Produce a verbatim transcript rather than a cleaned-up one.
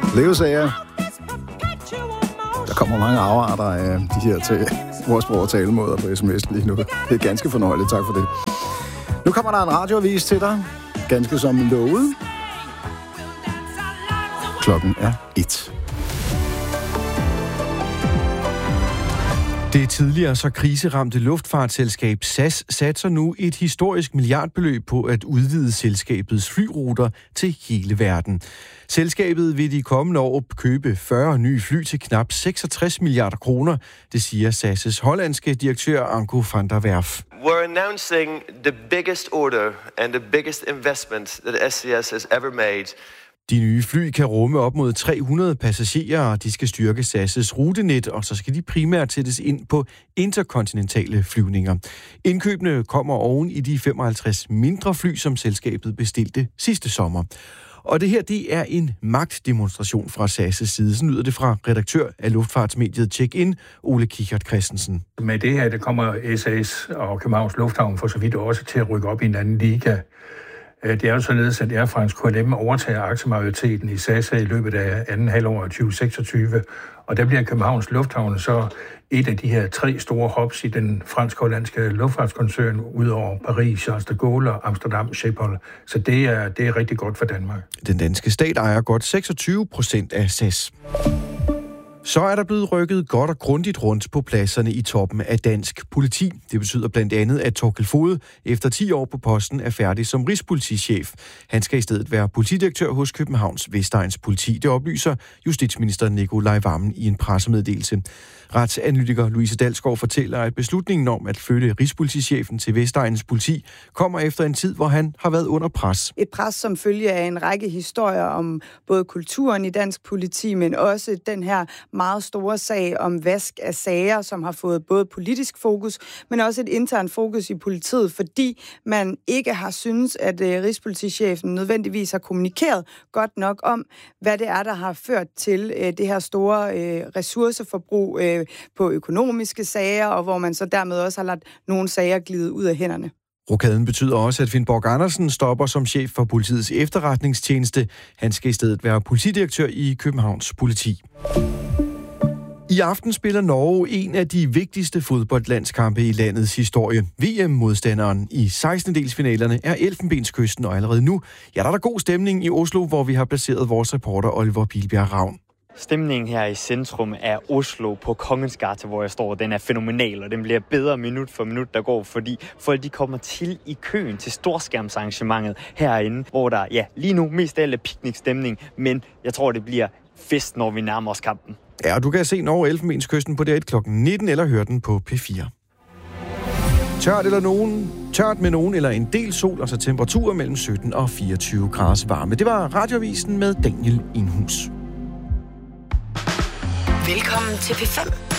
Levesager. Der kommer mange afarter af de her til vores sprog og talemåder på sms lige nu. Det er ganske fornøjeligt, tak for det. Nu kommer der en radioavis til dig, ganske som lovet. Klokken er et. Det tidligere så kriseramte luftfartsselskab S A S satser nu et historisk milliardbeløb på at udvide selskabets flyruter til hele verden. Selskabet vil de kommende år købe fyrre nye fly til knap seksogtres milliarder kroner, det siger S A S' hollandske direktør Anko van der Werf. We're announcing the biggest order and the biggest investment that S C S has ever made. De nye fly kan rumme op mod tre hundrede passagerer, og de skal styrke S A S' rutenet, og så skal de primært sættes ind på interkontinentale flyvninger. Indkøbene kommer oven i de femoghalvtreds mindre fly, som selskabet bestilte sidste sommer. Og det her, det er en magtdemonstration fra S A S' side. Sådan lyder det fra redaktør af luftfartsmediet Check-in, Ole Kichert Christensen. Med det her, det kommer S A S og Københavns Lufthavn for så vidt også til at rykke op i en anden liga. Det er jo således, at Air France K L M overtager aktiemajoriteten i S A S i løbet af anden halvår af tyve seksogtyve, og der bliver Københavns Lufthavn så et af de her tre store hops i den fransk-hollandske luftfartskoncern, udover Paris, Charles de Gaulle og Amsterdam Schiphol. Så det er, det er rigtig godt for Danmark. Den danske stat ejer godt seksogtyve procent af S A S. Så er der blevet rykket godt og grundigt rundt på pladserne i toppen af dansk politi. Det betyder blandt andet, at Thorkild Foged efter ti år på posten er færdig som rigspolitichef. Han skal i stedet være politidirektør hos Københavns Vestegns Politi. Det oplyser justitsminister Nicolai Wammen i en pressemeddelelse. Retsanalytiker Louise Dalsgaard fortæller, at beslutningen om at flytte rigspolitichefen til Vestegns Politi kommer efter en tid, hvor han har været under pres. Et pres, som følge af en række historier om både kulturen i dansk politi, men også den her meget store sag om vask af sager, som har fået både politisk fokus, men også et internt fokus i politiet, fordi man ikke har synes, at øh, rigspolitichefen nødvendigvis har kommunikeret godt nok om, hvad det er, der har ført til øh, det her store øh, ressourceforbrug øh, på økonomiske sager, og hvor man så dermed også har ladt nogle sager glide ud af hænderne. Rokaden betyder også, at Finn Borg Andersen stopper som chef for politiets efterretningstjeneste. Han skal i stedet være politidirektør i Københavns Politi. I aften spiller Norge en af de vigtigste fodboldlandskampe i landets historie. V M-modstanderen i sekstendedelsfinalerne er Elfenbenskysten, og allerede nu ja, der er der god stemning i Oslo, hvor vi har placeret vores reporter Oliver Pilbjerg Ravn. Stemningen her i centrum af Oslo på Kongens Gate, hvor jeg står, den er fænomenal, og den bliver bedre minut for minut, der går, fordi folk de kommer til i køen til storskærmsarrangementet herinde, hvor der ja, lige nu mest af alt er piknikstemning, men jeg tror, det bliver fest, når vi nærmer os kampen. Ja, du kan se Norge Elfenbenskysten på D et klokken nitten eller høre den på P fire. Tørt eller nogen, tørt med nogen eller en del sol, og så temperaturer mellem sytten og fireogtyve grader varme. Det var Radioavisen med Daniel Inhus. Velkommen til P fem.